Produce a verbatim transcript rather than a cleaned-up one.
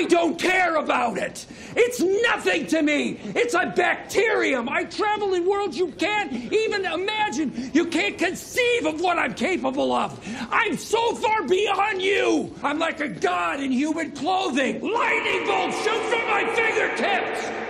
I don't care about it. It's nothing to me. It's a bacterium. I travel in worlds you can't even imagine. You can't conceive of what I'm capable of. I'm so far beyond you. I'm like a god in human clothing. Lightning bolts shoot from my fingertips.